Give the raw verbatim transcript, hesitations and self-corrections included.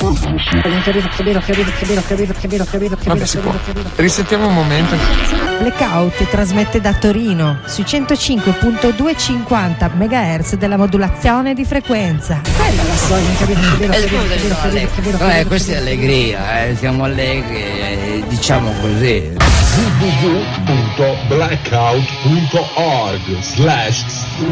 Vabbè, si può. Risentiamo un momento. Blackout trasmette da Torino sui centocinque virgola duecentocinquanta megahertz della modulazione di frequenza. Eh, questa è allegria, eh, siamo allegri, eh, diciamo così. w w w punto blackout punto org slash